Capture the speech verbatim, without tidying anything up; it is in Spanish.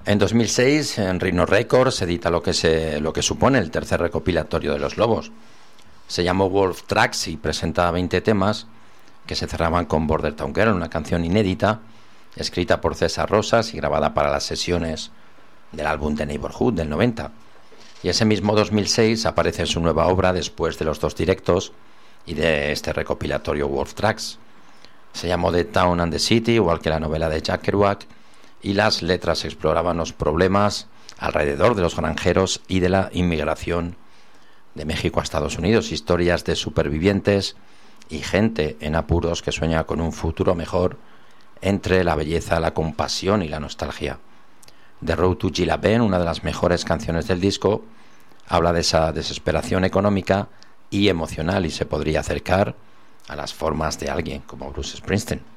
En dos mil seis, en Rhino Records, se edita lo que, se, lo que supone el tercer recopilatorio de Los Lobos. Se llamó Wolf Tracks y presenta veinte temas que se cerraban con Border Town Girl, una canción inédita, escrita por César Rosas y grabada para las sesiones del álbum The Neighborhood del noventa. Y ese mismo dos mil seis aparece su nueva obra después de los dos directos y de este recopilatorio Wolf Tracks. Se llamó The Town and the City, igual que la novela de Jack Kerouac, y las letras exploraban los problemas alrededor de los granjeros y de la inmigración de México a Estados Unidos, historias de supervivientes y gente en apuros que sueña con un futuro mejor entre la belleza, la compasión y la nostalgia. The Road to Gila-Ben, una de las mejores canciones del disco, habla de esa desesperación económica y emocional y se podría acercar a las formas de alguien como Bruce Springsteen.